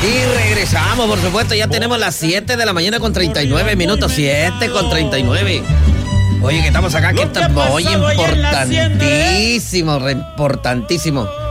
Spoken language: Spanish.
Y regresamos, por supuesto, ya tenemos las 7 de la mañana con 39 minutos, 7 con 39. Oye, que estamos acá, que está muy importantísimo, importantísimo.